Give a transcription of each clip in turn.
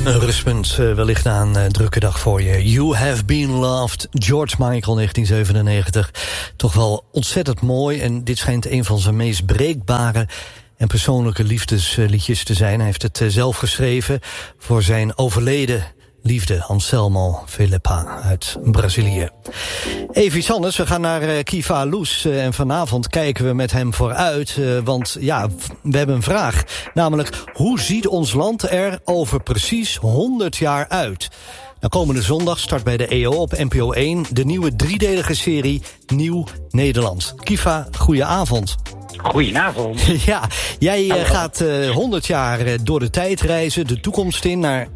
Een rustpunt wellicht na een drukke dag voor je. You Have Been Loved, George Michael, 1997. Toch wel ontzettend mooi en dit schijnt een van zijn meest breekbare en persoonlijke liefdesliedjes te zijn. Hij heeft het zelf geschreven voor zijn overleden liefde, Anselmo Filipa uit Brazilië. Even iets anders, we gaan naar Kiva Loes en vanavond kijken we met hem vooruit. Want ja, we hebben een vraag. Namelijk, hoe ziet ons land er over precies 100 jaar uit? Nou, komende zondag start bij de EO op NPO 1 de nieuwe 3-delige serie Nieuw Nederland. Kiva, goeie avond. Goedenavond. Ja, jij gaat 100 jaar door de tijd reizen, de toekomst in naar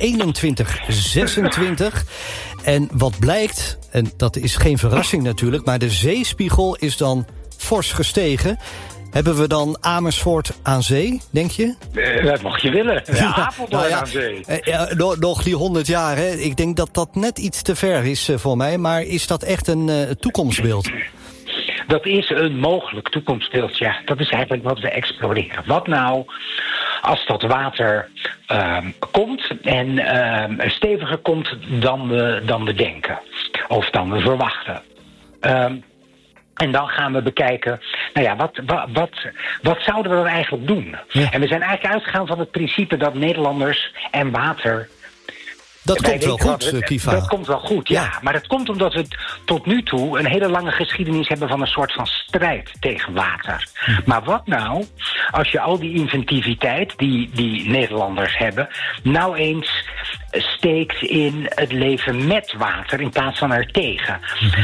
2126. En wat blijkt, en dat is geen verrassing natuurlijk, maar de zeespiegel is dan fors gestegen. Hebben we dan Amersfoort aan zee, denk je? Dat mocht je willen. Ja, Apeldoorn aan zee. Nog die 100 jaar, hè? Ik denk dat dat net iets te ver is voor mij. Maar is dat echt een toekomstbeeld? Dat is een mogelijk toekomstbeeld, ja. Dat is eigenlijk wat we exploreren. Wat nou als dat water komt en steviger komt dan we denken. Of dan we verwachten. En dan gaan we bekijken, nou ja, wat zouden we dan eigenlijk doen? Ja. En we zijn eigenlijk uitgegaan van het principe dat Nederlanders en water... Dat komt wel goed, Kiva. Dat komt wel goed, ja. Maar dat komt omdat we tot nu toe een hele lange geschiedenis hebben van een soort van strijd tegen water. Maar wat nou als je al die inventiviteit die Nederlanders hebben nou eens steekt in het leven met water in plaats van er tegen.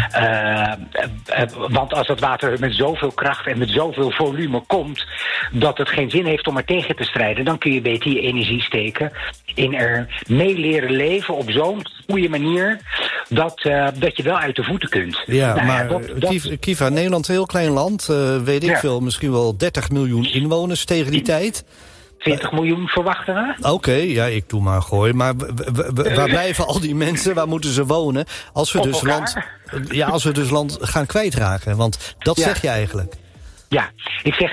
Want als het water met zoveel kracht en met zoveel volume komt dat het geen zin heeft om er tegen te strijden, dan kun je beter je energie steken in er mee leren leven op zo'n goede manier dat je wel uit de voeten kunt. Ja, nou, maar Kiva, Nederland is een heel klein land, weet ik veel, misschien wel 30 miljoen inwoners tegen die tijd. 20 miljoen verwachten we. Oké, ja, ik doe maar gooi. Maar waar blijven al die mensen? Waar moeten ze wonen? Als we dus land gaan kwijtraken. Want dat zeg je eigenlijk. Ja, ik zeg,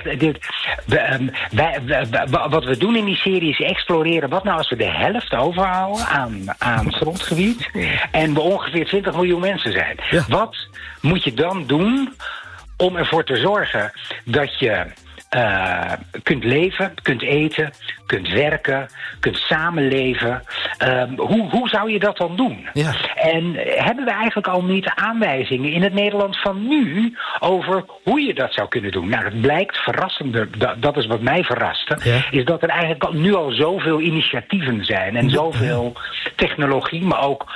wat we doen in die serie is exploreren. Wat nou als we de helft overhouden aan grondgebied en we ongeveer 20 miljoen mensen zijn? Ja. Wat moet je dan doen om ervoor te zorgen dat je kunt leven, kunt eten, kunt werken, kunt samenleven. Hoe zou je dat dan doen? Ja. En hebben we eigenlijk al niet aanwijzingen in het Nederland van nu over hoe je dat zou kunnen doen? Nou, dat blijkt verrassender, dat is wat mij verraste, is dat er eigenlijk nu al zoveel initiatieven zijn en zoveel technologie, maar ook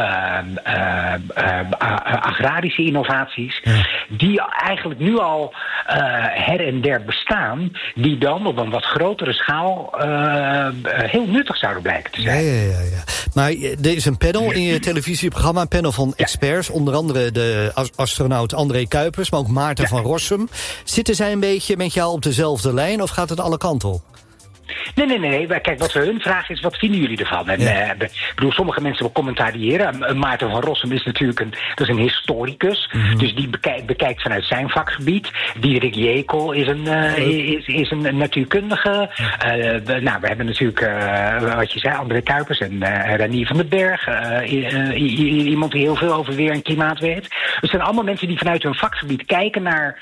agrarische innovaties, die eigenlijk nu al her en der bestaan, die dan op een wat grotere schaal heel nuttig zouden blijken te zijn. Ja. Maar er is een panel in je televisieprogramma, een panel van experts, onder andere de astronaut André Kuipers, maar ook Maarten van Rossum. Zitten zij een beetje met jou op dezelfde lijn of gaat het alle kanten op? Nee. Kijk, wat we hun vragen is, wat vinden jullie ervan? En, ik bedoel, sommige mensen commentariëren. Maarten van Rossum is natuurlijk een historicus. Mm-hmm. Dus die bekijkt vanuit zijn vakgebied. Diederik Jekel is een natuurkundige. We hebben natuurlijk, wat je zei, André Kuipers en Renier van den Berg. Iemand die heel veel over weer en klimaat weet. Dus het zijn allemaal mensen die vanuit hun vakgebied kijken naar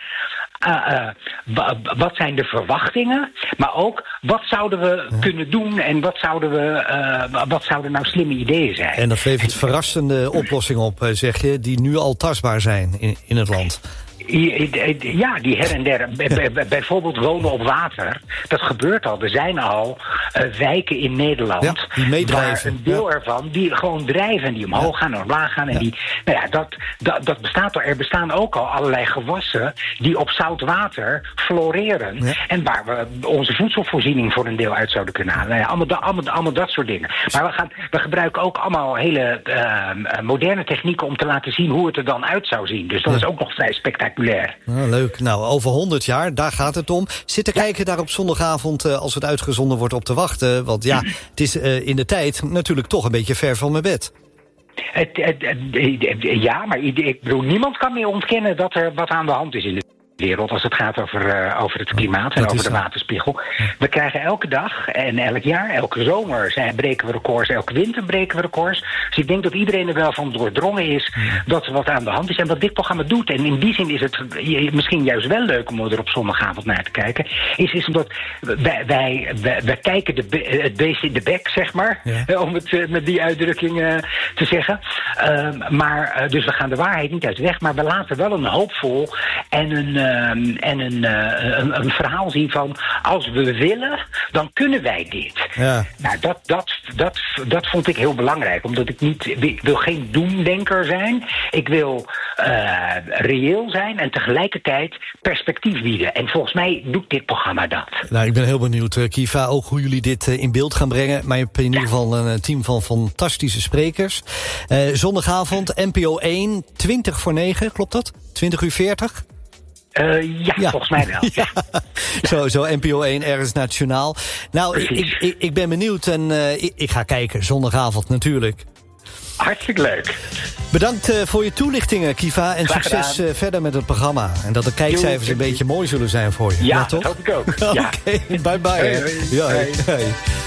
wat zijn de verwachtingen, maar ook wat zouden we kunnen doen en wat zouden nou slimme ideeën zijn. En dat levert verrassende oplossingen op, zeg je, die nu al tastbaar zijn in het land. Ja, die her en der. Bijvoorbeeld wonen op water. Dat gebeurt al. Er zijn al wijken in Nederland die meedrijven. Waar een deel ervan die gewoon drijven en die omhoog gaan en omlaag gaan. En die, nou ja, dat bestaat al. Er bestaan ook al allerlei gewassen die op zout water floreren. Ja. En waar we onze voedselvoorziening voor een deel uit zouden kunnen halen. Nou ja, allemaal dat soort dingen. Maar we gebruiken ook allemaal hele moderne technieken om te laten zien hoe het er dan uit zou zien. Dus dat is ook nog vrij spectaculair. Nou, leuk. Nou, over 100 jaar, daar gaat het om. Zitten kijken daar op zondagavond, als het uitgezonden wordt, op te wachten. Want ja, het is in de tijd natuurlijk toch een beetje ver van mijn bed. Ja, maar ik bedoel, niemand kan meer ontkennen dat er wat aan de hand is in de wereld als het gaat over het klimaat en over de waterspiegel. We krijgen elke dag en elk jaar, elke zomer breken we records, elke winter breken we records. Dus ik denk dat iedereen er wel van doordrongen is dat er wat aan de hand is en wat dit programma doet. En in die zin is het misschien juist wel leuk om er op zondagavond naar te kijken. Is omdat wij kijken het beest in de bek, zeg maar. Ja. Om het met die uitdrukking te zeggen. Dus we gaan de waarheid niet uit de weg, maar we laten wel een hoopvol en een verhaal zien van als we willen, dan kunnen wij dit. Ja. Nou, dat vond ik heel belangrijk, omdat ik wil geen doemdenker zijn. Ik wil reëel zijn en tegelijkertijd perspectief bieden. En volgens mij doet dit programma dat. Nou, ik ben heel benieuwd, Kiva, ook hoe jullie dit in beeld gaan brengen. Maar je hebt in ieder geval een team van fantastische sprekers. Zondagavond, NPO 1, 20:40, klopt dat? 20:40? Volgens mij wel. Ja. Zo NPO 1, ergens nationaal. Nou, ik ben benieuwd en ik ga kijken. Zondagavond natuurlijk. Hartstikke leuk. Bedankt voor je toelichtingen, Kiva. En succes verder met het programma. En dat de kijkcijfers een beetje mooi zullen zijn voor je. Ja, toch? Dat hoop ik ook. Oké, bye bye. Hey. Ja, hey.